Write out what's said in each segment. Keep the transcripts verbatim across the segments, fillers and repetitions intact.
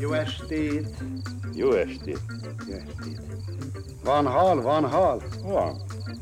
Jó estét! Jó estét! Jó estét! Van hal, van hal? Van.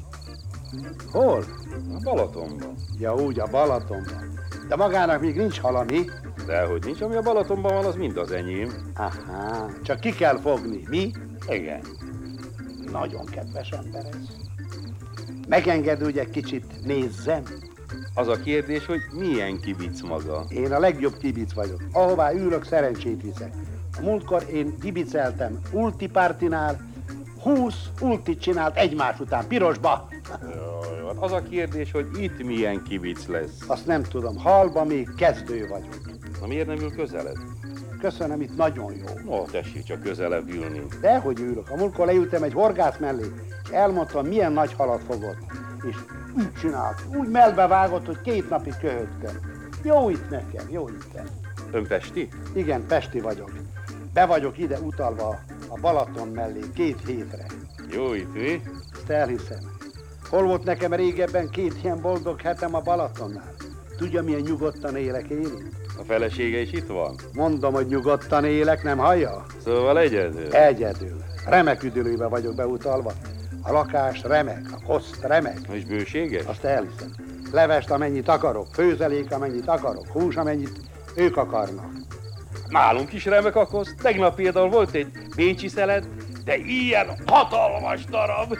Hol? A Balatonban. Ja, úgy, a Balatonban. De magának még nincs hala, mi? Dehogy nincs, ami a Balatonban van, az mind az enyém. Aha, csak ki kell fogni, mi? Igen. Nagyon kedves ember ez. Megenged, hogy egy kicsit nézzem? Az a kérdés, hogy milyen kibic maga. Én a legjobb kibic vagyok. Ahová ülök, szerencsét viszek. A múltkor én kibiceltem Ulti Partinál, húsz ultit csinált egymás után, pirosba. Jaj, az a kérdés, hogy itt milyen kibic lesz. Azt nem tudom, halba még kezdő vagyok. Na miért nem ül közelebb? Köszönöm, itt nagyon jó. No, tessék csak közelebb ülni. Dehogy ülök. A múltkor leültem egy horgász mellé, és elmondtam, milyen nagy halat fogott. És úgy csinált, úgy melbevágott, hogy két napig köhögtem. Jó itt nekem, jó itt. Ön pesti? Igen, pesti vagyok. Be vagyok ide utalva a Balaton mellé két hétre. Jó itt, mi? Ezt elhiszem. Hol volt nekem régebben két ilyen boldog hetem a Balatonnál? Tudja, milyen nyugodtan élek én? A felesége is itt van? Mondom, hogy nyugodtan élek, nem hallja? Szóval egyedül? Egyedül. Remek üdülőbe vagyok beutalva. A lakás remek, a koszt remek. És bőséges? Azt elhiszem. Levest, amennyit akarok, főzelék, amennyit akarok, hús, amennyit ők akarnak. Nálunk is remek a koszt. Tegnap például volt egy bécsi szelet, de ilyen hatalmas darab.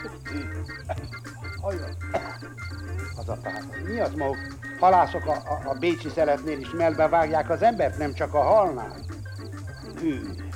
Ajaj. Az a pár. Mi az maguk? Halászok a, a, a bécsi szeletnél is melbe vágják az embert, nem csak a halnál. Hű.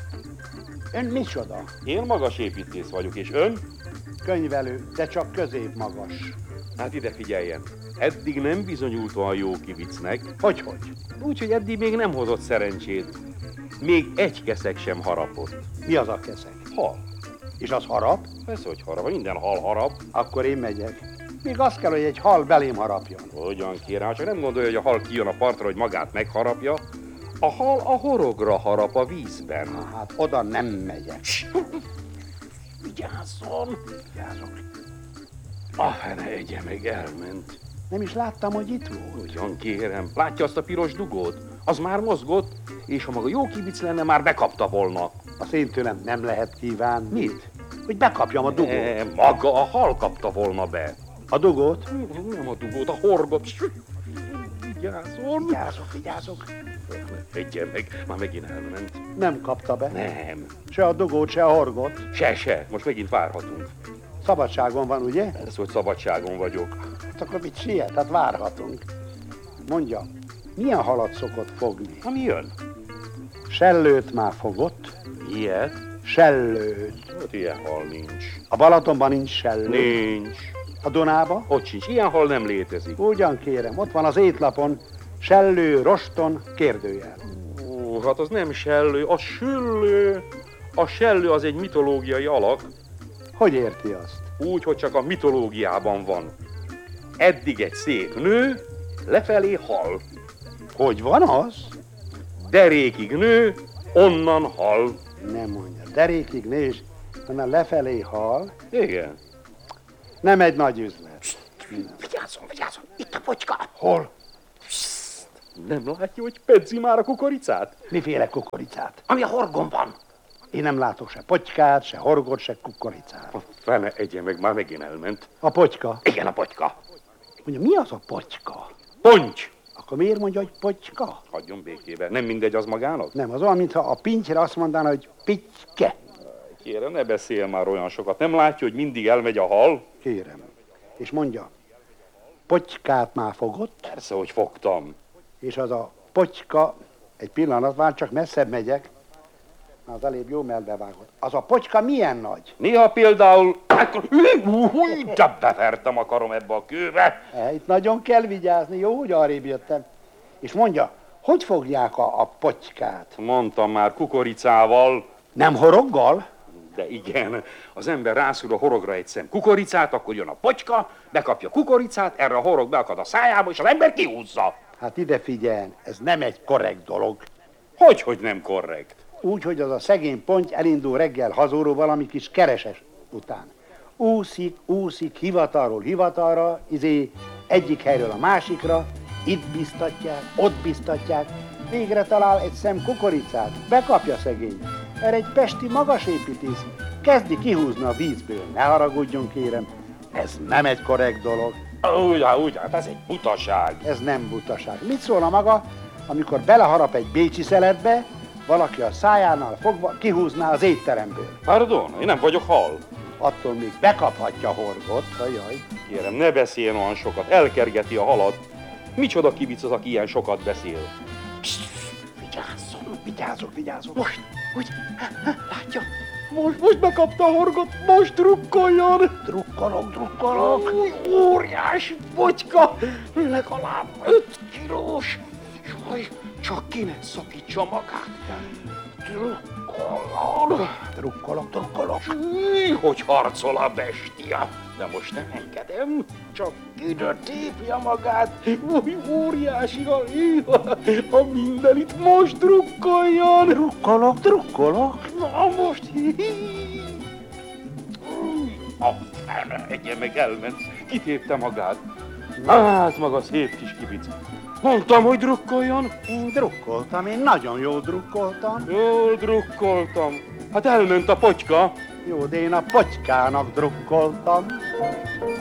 Ön micsoda? Én magas építész vagyok, és ön? Könyvelő, de csak középmagas. Hát ide figyeljen. Eddig nem bizonyult olyan jó kibicnek. Hogyhogy? Úgyhogy eddig még nem hozott szerencsét. Még egy keszeg sem harapott. Mi az a keszeg? Hal. És az harap? Persze, hogy harap. Minden hal harap. Akkor én megyek. Még az kell, hogy egy hal belém harapjon. Hogyan kérem, csak nem gondolja, hogy a hal kijön a partra, hogy magát megharapja. A hal a horogra harap a vízben. Na, hát oda nem megyek. Vigyázzon! Vigyázok. A fene egye meg elment. Nem is láttam, hogy itt volt. Ugyan kérem, látja azt a piros dugót? Az már mozgott, és ha maga jó kibic lenne, már bekapta volna. Azt én tőlem nem lehet kívánni. Mit? Hogy bekapjam a dugót. E, maga a hal kapta volna be. A dugót? Nem a dugót, a horgot. Vigyázzon! Vigyázok, vigyázok. Egye meg, már megint elment. Nem kapta be. Nem. Se a dugót, se a horgot. Se, se. Most megint várhatunk. Szabadságon van, ugye? Persze, hogy szabadságon vagyok. Hát akkor mit siet? Hát várhatunk. Mondja, milyen halat szokott fogni? Ha mi jön? Sellőt már fogott? Ilyet? Sellőt. Ott ilyen hal nincs. A Balatonban nincs sellő. Nincs. A Dunába? Ott sincs. Ilyen hal nem létezik. Ugyan kérem, ott van az étlapon. Sellő, roston, kérdőjel. Ó, hát az nem sellő, az süllő. A sellő az egy mitológiai alak. Hogy érti azt? Úgy, hogy csak a mitológiában van. Eddig egy szép nő, lefelé hal. Hogy van az? Derékig nő, onnan hal. Nem mondja. Derékig nézd, onnan lefelé hal. Igen. Nem egy nagy üzlet. Vigyázzon, vigyázzon, itt a pocska. Hol? Nem látja, hogy pedzi már a kukoricát? Miféle kukoricát? Ami a horgon van. Én nem látok se potykát, se horgot, se kukoricát. A fene egye meg, már megint elment. A potyka? Igen, a pocska. Mondja, mi az a potyka? Ponty! Akkor miért mondja, hogy potyka? Hagyjon békébe, nem mindegy az magának? Nem, az olyan, mintha a pintyre azt mondaná, hogy pityke. Kérem, ne beszél már olyan sokat. Nem látja, hogy mindig elmegy a hal? Kérem. És mondja, potykát már fogott, Persze, hogy fogtam. és az a potyka, egy pillanat, már csak messzebb megyek, az elébb jó melbevágott. Az a potyka milyen nagy? Néha például, akkor de bevertem a karom ebbe a kőbe. E, itt nagyon kell vigyázni, jó, hogy arrébb jöttem. És mondja, hogy fogják a, a potykát? Mondtam már, kukoricával. Nem horoggal? De igen, az ember rászúr a horogra egy szem kukoricát, akkor jön a pocska, bekapja kukoricát, erre a horog beakad a szájába, és az ember kihúzza. Hát ide figyeljen, ez nem egy korrekt dolog. Hogy, hogy nem korrekt? Úgy, hogy az a szegény ponty elindul reggel hazóról valami kis kereses után. Úszik, úszik, hivatalról hivatalra, izé egyik helyről a másikra, itt biztatják, ott biztatják, Végre talál egy szem kukoricát, bekapja szegény. Erre egy pesti magasépítész kezdi kihúzni a vízből. Ne haragudjon, kérem, ez nem egy korrekt dolog. Úgy, úgy, hát ez egy butaság. Ez nem butaság. Mit szólna maga, amikor beleharap egy bécsi szeletbe, valaki a szájánál fogva kihúzná az étteremből? Pardon, én nem vagyok hal. Attól még bekaphatja horgot, ajaj. Kérem, ne beszéljen olyan sokat, elkergeti a halat. Micsoda kivic az, aki ilyen sokat beszél? Vigyázzon, vigyázzok, vigyázzok. Most, úgy, látja, most, most bekapta a horgot, most drukkoljon! Drukkolok, drukkolok. Óriási bocska, legalább öt kilós. Jaj, csak ki ne szakítsa magát. Drukkoljon. Drukkolok, drukkolok. Hű, hogy harcol a bestia. De most nem engedem, csak ide tépje magát. Új, óriási a a mindenit, most drukkoljon. Drukkolok, drukkolok. Na most, ah, egyen meg elment, kitépte magát. Hát maga szép kis kibic. Mondtam, hogy drukkoljon. Én drukkoltam, én nagyon jól drukkoltam. Jól drukkoltam. Hát elment a pocska. Jó, de én a potykának drukkoltam.